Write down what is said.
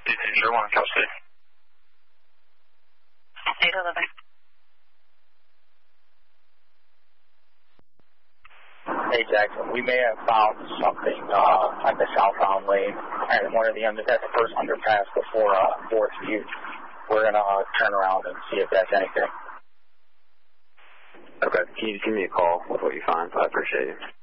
201, Cal City. 811. Hey, Jackson, we may have found something on the southbound lane and one of the that's the first underpass before 4th View. We're going to turn around and see if that's anything. Okay, can you just give me a call with what you find? I appreciate it.